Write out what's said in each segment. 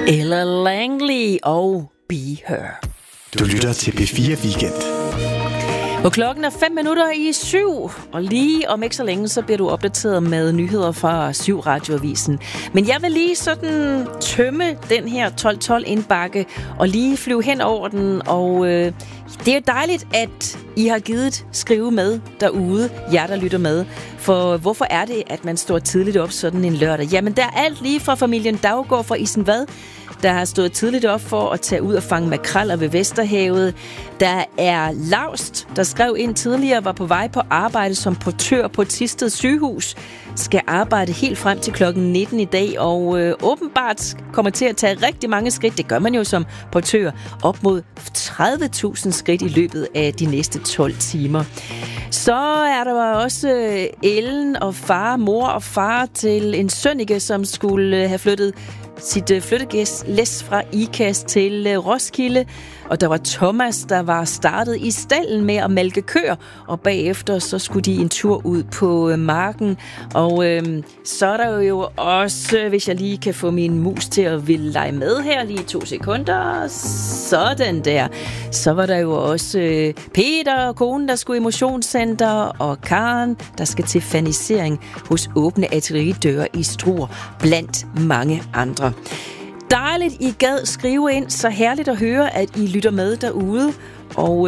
Ella Langley og Be Her. Du lytter til P4 Weekend. Og klokken er 7:05, og lige om ikke så længe, så bliver du opdateret med nyheder fra 7 Radioavisen. Men jeg vil lige sådan tømme den her 12-12 indbakke, og lige flyve hen over den, og det er dejligt, at I har givet skrive med derude, jer der lytter med. For hvorfor er det, at man står tidligt op sådan en lørdag? Jamen, der er alt lige fra familien Daugård fra Isenvad, der har stået tidligt op for at tage ud og fange makreller ved Vesterhavet. Der er Laust, der skrev ind tidligere, var på vej på arbejde som portør på Thisted sygehus. Skal arbejde helt frem til klokken 19 i dag, og åbenbart kommer til at tage rigtig mange skridt. Det gør man jo som portør. Op mod 30.000 skridt i løbet af de næste 12 timer. Så er der også Ellen og mor og far til en sønnike, som skulle have flyttet sit flyttegæs fra Ikast til Roskilde. Og der var Thomas, der var startet i stallen med at malke køer, og bagefter så skulle de en tur ud på marken. Og så er der jo også, hvis jeg lige kan få min mus til at ville lege med her lige 2 sekunder, sådan der. Så var der jo også Peter og konen, der skulle i motionscenter, og Karen, der skal til fanisering hos åbne atelierdøre i Struer, blandt mange andre. Dejligt, I gad skrive ind. Så herligt at høre, at I lytter med derude. Og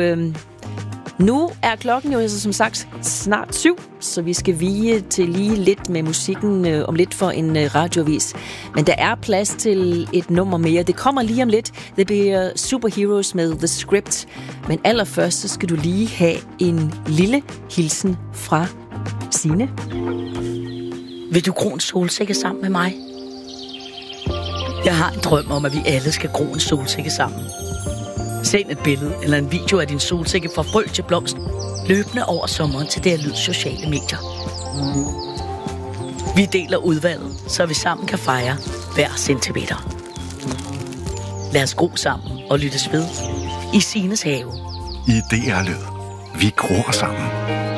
nu er klokken jo som sagt snart 7, så vi skal vie til lige lidt med musikken om lidt for en radiovis. Men der er plads til et nummer mere. Det kommer lige om lidt. Det bliver Superheroes med The Script. Men allerførst så skal du lige have en lille hilsen fra Signe. Vil du gro en solsikke sammen med mig? Jeg har en drøm om, at vi alle skal gro en solsikke sammen. Send et billede eller en video af din solsikke fra frø til blomst, løbende over sommeren til DR Lyd sociale medier. Vi deler udvalget, så vi sammen kan fejre hver centimeter. Lad os gro sammen og lyttes ved i Sines have. I DR Lyd. Vi gror sammen.